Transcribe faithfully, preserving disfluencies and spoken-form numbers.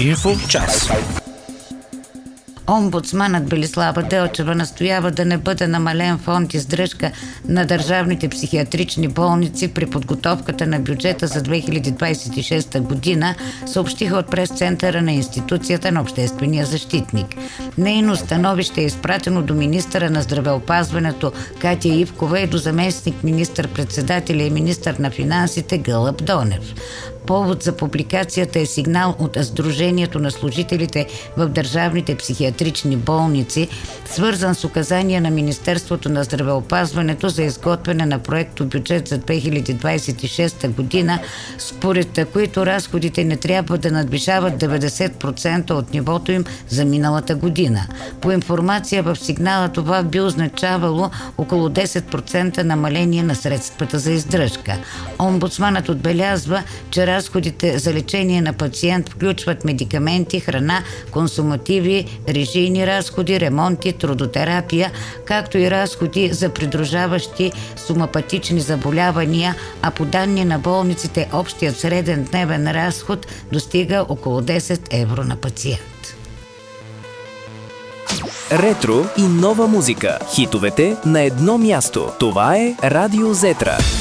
Инфо час. Омбудсманът Белислава Делчева настоява да не бъде намален фонд издръжка на държавните психиатрични болници при подготовката на бюджета за две хиляди двадесет и шеста година, съобщиха от прес-центъра на институцията на обществения защитник. Нейно становище е изпратено до министъра на здравеопазването Катя Ивкова и до заместник министър-председателя и министър на финансите Гълъб Донев. Повод за публикацията е сигнал от Сдружението на служителите в държавните психиатрични болници, свързан с указания на Министерството на здравеопазването за изготвяне на проекто бюджет за две хиляди двадесет и шеста година, според които разходите не трябва да надвишават деветдесет процента от нивото им за миналата година. По информация в сигнала това би означавало около десет процента намаление на средствата за издръжка. Омбудсманът отбелязва, че разходите за лечение на пациент включват медикаменти, храна, консумативи, режийни разходи, ремонти, трудотерапия, както и разходи за придружаващи соматични заболявания, а по данни на болниците общият среден дневен разход достига около десет евро на пациент. Ретро и нова музика. Хитовете на едно място. Това е Радио Зетра.